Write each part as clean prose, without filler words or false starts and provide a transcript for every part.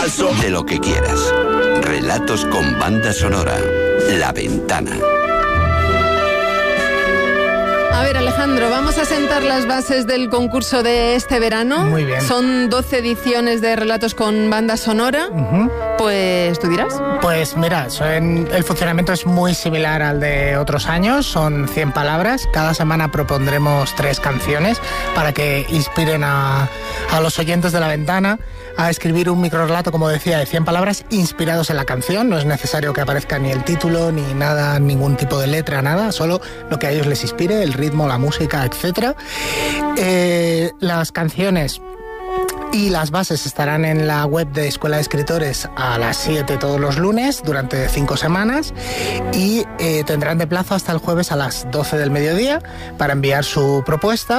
paso. De lo que quieras. Relatos con banda sonora. La Ventana. A ver, Alejandro, vamos a sentar las bases del concurso de este verano. Muy bien. Son 12 ediciones de relatos con banda sonora. Pues, ¿tú dirás? Pues mira, el funcionamiento es muy similar al de otros años. Son 100 palabras. Cada semana propondremos 3 canciones para que inspiren a los oyentes de La Ventana a escribir un microrrelato, como decía, de 100 palabras inspirados en la canción. No es necesario que aparezca ni el título, ni nada, ningún tipo de letra, nada. Solo lo que a ellos les inspire, el ritmo, la música, etc. Las canciones y las bases estarán en la web de Escuela de Escritores a las 7 todos los lunes durante 5 semanas y tendrán de plazo hasta el jueves a las 12 del mediodía para enviar su propuesta,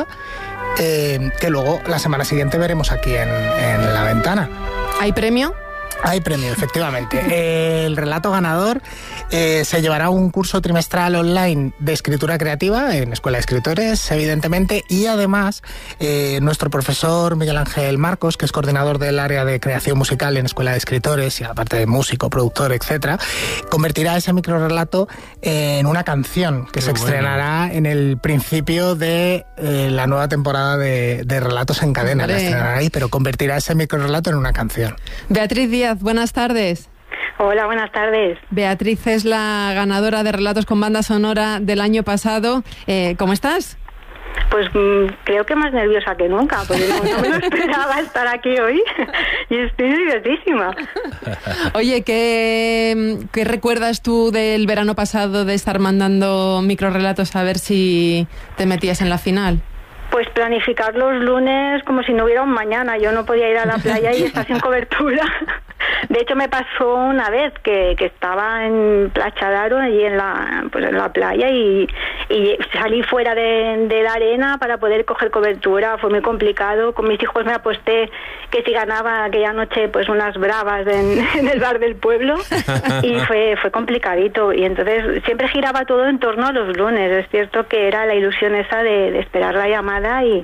que luego la semana siguiente veremos aquí en La Ventana. ¿Hay premio? Hay premio, efectivamente. El relato ganador se llevará un curso trimestral online de escritura creativa en Escuela de Escritores, evidentemente, y además nuestro profesor Miguel Ángel Marcos, que es coordinador del área de creación musical en Escuela de Escritores y aparte de músico, productor, etcétera, convertirá ese microrrelato en una canción que se estrenará en el principio de la nueva temporada de Relatos en Cadena. La estrenará ahí, pero convertirá ese microrrelato en una canción. Beatriz Díaz, buenas tardes. Hola, buenas tardes. Beatriz es la ganadora de Relatos con banda sonora del año pasado. ¿Cómo estás? Pues creo que más nerviosa que nunca, porque no me lo esperaba estar aquí hoy y estoy nerviosísima. Oye, ¿qué recuerdas tú del verano pasado de estar mandando microrrelatos a ver si te metías en la final? Pues planificar los lunes como si no hubiera un mañana. Yo no podía ir a la playa y estar sin cobertura. De hecho, me pasó una vez que estaba en Placha d'Aro, allí en la playa, y salí fuera de la arena para poder coger cobertura. Fue muy complicado. Con mis hijos me aposté que si ganaba aquella noche pues unas bravas en el bar del pueblo, y fue complicadito. Y entonces siempre giraba todo en torno a los lunes. Es cierto que era la ilusión esa de esperar la llamada y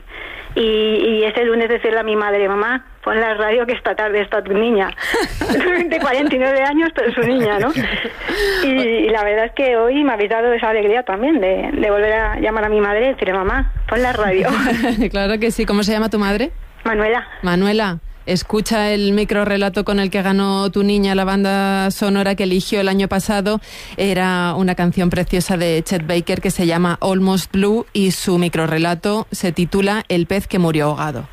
ese lunes decirle a mi madre: mamá, pon la radio que esta tarde está tu niña. De 49 años, pero su niña, ¿no? Y la verdad es que hoy me habéis dado esa alegría también de volver a llamar a mi madre y decirle: mamá, pon la radio. Claro que sí. ¿Cómo se llama tu madre? Manuela. Manuela, escucha el microrrelato con el que ganó tu niña la banda sonora que eligió el año pasado. Era una canción preciosa de Chet Baker que se llama Almost Blue y su microrrelato se titula El pez que murió ahogado.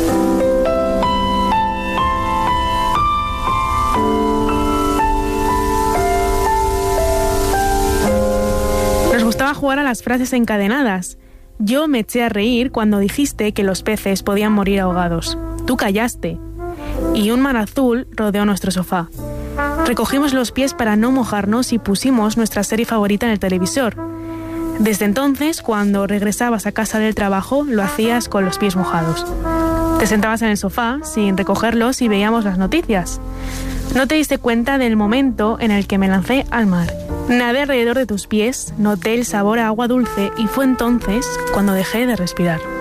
Nos gustaba jugar a las frases encadenadas. Yo me eché a reír cuando dijiste que los peces podían morir ahogados. Tú callaste. Y un mar azul rodeó nuestro sofá. Recogimos los pies para no mojarnos y pusimos nuestra serie favorita en el televisor. Desde entonces, cuando regresabas a casa del trabajo, lo hacías con los pies mojados. Te sentabas en el sofá sin recogerlos y veíamos las noticias. No te diste cuenta del momento en el que me lancé al mar. Nadé alrededor de tus pies, noté el sabor a agua dulce y fue entonces cuando dejé de respirar.